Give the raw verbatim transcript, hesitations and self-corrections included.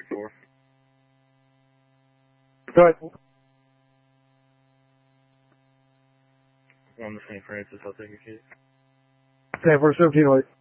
four. Go ahead. I'm the Saint Francis, I'll take your case. ten four seventeen, wait.